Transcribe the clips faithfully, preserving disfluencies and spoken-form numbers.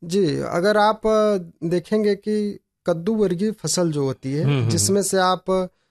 जी, अगर आप देखेंगे कि कद्दू वर्गीय फसल जो होती है, जिसमें से आप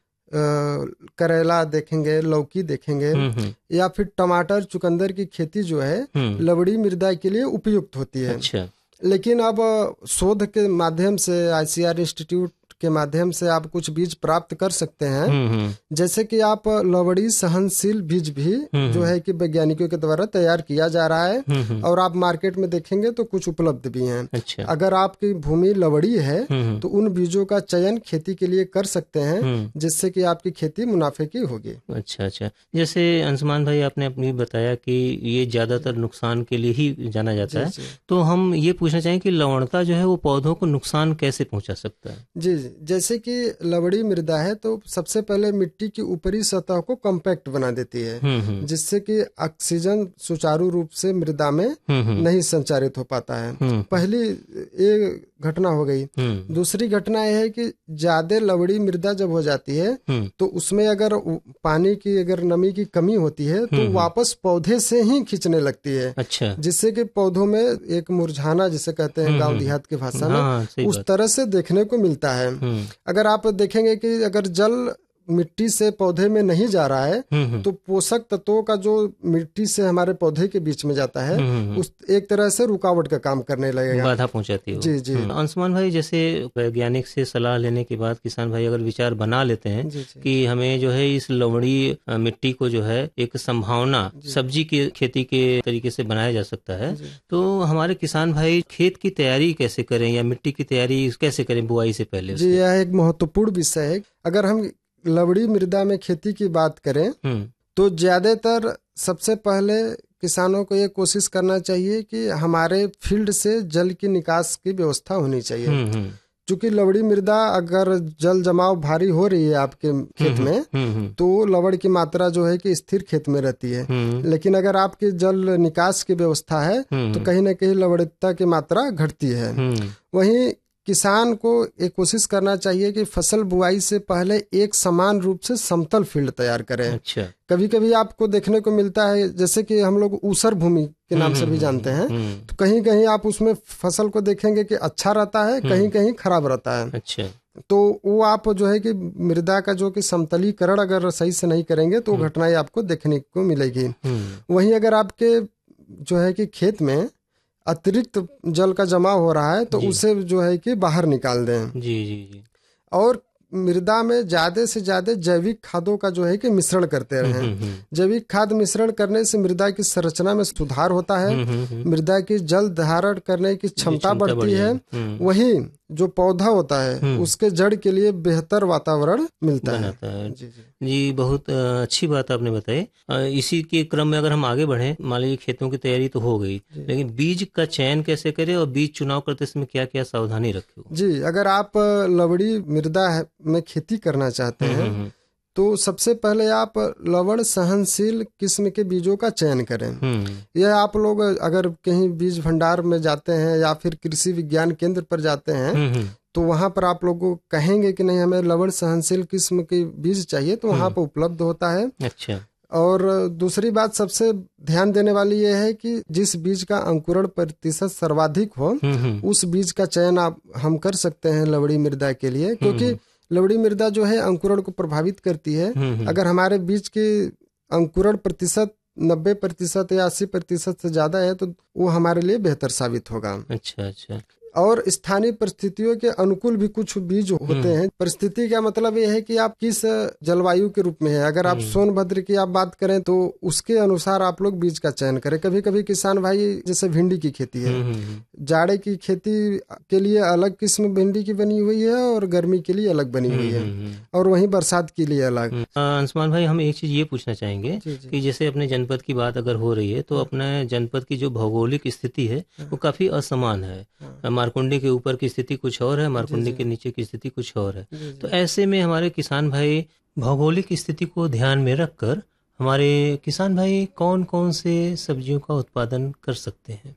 करेला देखेंगे, लौकी देखेंगे, या फिर टमाटर चुकंदर की खेती जो है लवड़ी मृदा के लिए उपयुक्त होती है। अच्छा। लेकिन अब शोध के माध्यम से, आईसीआर इंस्टीट्यूट के माध्यम से आप कुछ बीज प्राप्त कर सकते हैं, जैसे कि आप लवड़ी सहनशील बीज भी जो है कि वैज्ञानिकों के द्वारा तैयार किया जा रहा है, और आप मार्केट में देखेंगे तो कुछ उपलब्ध भी हैं। अच्छा। अगर आपकी भूमि लवड़ी है तो उन बीजों का चयन खेती के लिए कर सकते हैं, जिससे कि आपकी खेती मुनाफे की होगी। अच्छा अच्छा। जैसे अंशुमान भाई आपने अपनी बताया कि ये ज्यादातर नुकसान के लिए ही जाना जाता है, तो हम ये पूछना चाहेंगे कि लवणता जो है वो पौधों को नुकसान कैसे पहुंचा सकता है? जी, जैसे कि लवड़ी मृदा है तो सबसे पहले मिट्टी की ऊपरी सतह को कॉम्पैक्ट बना देती है, जिससे कि ऑक्सीजन सुचारू रूप से मृदा में नहीं संचारित हो पाता है। पहली ये घटना हो गई। दूसरी घटना यह है कि ज्यादा लवड़ी मृदा जब हो जाती है तो उसमें अगर पानी की अगर नमी की कमी होती है तो वापस पौधे से ही खींचने लगती है। अच्छा। जिससे कि पौधों में एक मुरझाना जिसे कहते हैं गांव देहात की भाषा में, हाँ, उस तरह से देखने को मिलता है। अगर आप देखेंगे कि अगर जल मिट्टी से पौधे में नहीं जा रहा है तो पोषक तत्वों का जो मिट्टी से हमारे पौधे के बीच में जाता है उस एक तरह से रुकावट का काम करने लगेगा, बाधा पहुंचाती है। जी जी। अंशुमान भाई, जैसे वैज्ञानिक से सलाह लेने के बाद किसान भाई अगर विचार बना लेते हैं जी जी। कि हमें जो है इस लवड़ी मिट्टी को जो है एक संभावना सब्जी की खेती के तरीके से बनाया जा सकता है, तो हमारे किसान भाई खेत की तैयारी कैसे करें या मिट्टी की तैयारी कैसे करें बुआई से पहले? जी, यह एक महत्वपूर्ण विषय है। अगर हम लवड़ी मृदा में खेती की बात करें तो ज्यादातर सबसे पहले किसानों को ये कोशिश करना चाहिए कि हमारे फील्ड से जल की निकास की व्यवस्था होनी चाहिए। क्योंकि लवड़ी मृदा अगर जल जमाव भारी हो रही है आपके खेत में तो लवड़ की मात्रा जो है कि स्थिर खेत में रहती है, लेकिन अगर आपकी जल निकास की व्यवस्था है तो कहीं ना कहीं लवड़ता की मात्रा घटती है। वहीं किसान को एक कोशिश करना चाहिए कि फसल बुआई से पहले एक समान रूप से समतल फील्ड तैयार करें। अच्छा। कभी कभी आपको देखने को मिलता है, जैसे कि हम लोग ऊसर भूमि के नाम से भी जानते हैं, तो कहीं कहीं आप उसमें फसल को देखेंगे कि अच्छा रहता है, कहीं कहीं खराब रहता है। अच्छा। तो वो आप जो है कि मृदा का जो कि समतलीकरण अगर सही से नहीं करेंगे तो घटनाएं आपको देखने को मिलेगी। वहीं अगर आपके जो है कि खेत में अतिरिक्त जल का जमा हो रहा है तो उसे जो है कि बाहर निकाल दें। जी जी जी। और मृदा में ज्यादा से ज्यादा जैविक खादों का जो है कि मिश्रण करते रहें। जैविक खाद मिश्रण करने से मृदा की संरचना में सुधार होता है, मृदा की जल धारण करने की क्षमता बढ़ती है, वही जो पौधा होता है उसके जड़ के लिए बेहतर वातावरण मिलता है। जी, जी। जी, बहुत अच्छी बात आपने बताई। इसी के क्रम में अगर हम आगे बढ़े, मान लीजिए खेतों की तैयारी तो हो गई, लेकिन बीज का चयन कैसे करें और बीज चुनाव करते समय क्या क्या सावधानी रखें? जी, अगर आप लवड़ी मृदा में खेती करना चाहते हैं तो सबसे पहले आप लवण सहनशील किस्म के बीजों का चयन करें। यह आप लोग अगर कहीं बीज भंडार में जाते हैं या फिर कृषि विज्ञान केंद्र पर जाते हैं तो वहां पर आप लोगों को कहेंगे कि नहीं हमें लवण सहनशील किस्म के बीज चाहिए, तो वहां पर उपलब्ध होता है। अच्छा। और दूसरी बात सबसे ध्यान देने वाली यह है कि जिस बीज का अंकुरण प्रतिशत सर्वाधिक हो उस बीज का चयन आप हम कर सकते हैं लवड़ी मृदा के लिए, क्योंकि लवड़ी मृदा जो है अंकुरण को प्रभावित करती है। अगर हमारे बीज के अंकुरण प्रतिशत नब्बे प्रतिशत या अस्सी प्रतिशत से ज्यादा है तो वो हमारे लिए बेहतर साबित होगा। अच्छा अच्छा। और स्थानीय परिस्थितियों के अनुकूल भी कुछ बीज होते हैं। परिस्थिति का मतलब यह है कि आप किस जलवायु के रूप में है। अगर आप सोनभद्र की आप बात करें तो उसके अनुसार आप लोग बीज का चयन करें। कभी कभी किसान भाई जैसे भिंडी की खेती है, जाड़े की खेती के लिए अलग किस्म भिंडी की बनी हुई है और गर्मी के लिए अलग बनी हुई है, और वहीं बरसात के लिए अलग। अंशुमान भाई, हम एक चीज ये पूछना चाहेंगे कि जैसे अपने जनपद की बात अगर हो रही है तो अपने जनपद की जो भौगोलिक स्थिति है वो काफी असमान है। मारकुंडी के ऊपर की स्थिति कुछ और है, मारकुंडी के नीचे की स्थिति कुछ और है। तो ऐसे में हमारे किसान भाई भौगोलिक स्थिति को ध्यान में रखकर हमारे किसान भाई कौन कौन से सब्जियों का उत्पादन कर सकते हैं?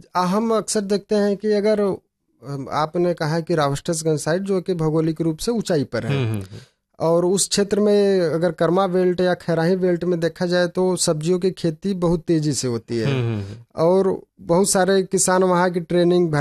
हम अक्सर देखते हैं कि अगर आपने कहा कि रावस्टसगंज साइड जो कि भौगोलिक रूप से ऊंचाई पर है और उस क्षेत्र में अगर कर्मा बेल्ट या खैराही बेल्ट में देखा जाए तो सब्जियों की खेती बहुत तेजी से होती है और बहुत सारे किसान वहाँ की ट्रेनिंग